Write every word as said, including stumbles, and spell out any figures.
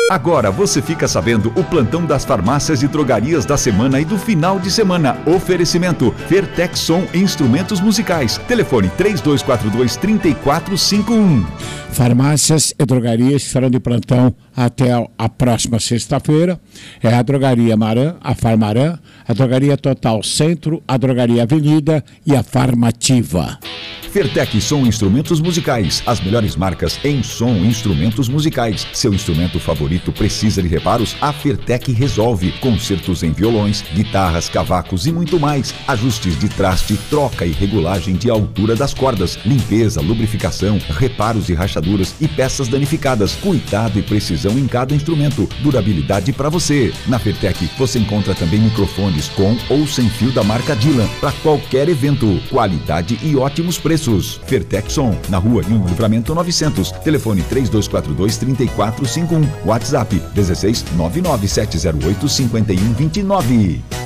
Agora você fica sabendo o plantão das farmácias e drogarias da semana e do final de semana. Oferecimento Fertec Som Instrumentos Musicais. Telefone três dois quatro dois, três quatro cinco um. Farmácias e drogarias estarão de plantão até a próxima sexta-feira. É a Drogaria Maran, a Farmaran, a Drogaria Total Centro, a Drogaria Avenida e a Farmativa. Fertec Som Instrumentos Musicais, as melhores marcas em som e instrumentos musicais. Seu instrumento favorito precisa de reparos? A Fertec resolve. Concertos em violões, guitarras, cavacos e muito mais. Ajustes de traste, troca e regulagem de altura das cordas, limpeza, lubrificação, reparos e rachaduras e peças danificadas. Cuidado e precisão em cada instrumento. Durabilidade para você. Na Fertec você encontra também microfones com ou sem fio da marca Dylan para qualquer evento. Qualidade e ótimos preços. Fertec Som, na rua Nilo Livramento novecentos. Telefone três dois quatro dois, três quatro cinco um. WhatsApp dezesseis, nove nove sete zero oito, cinco um dois nove.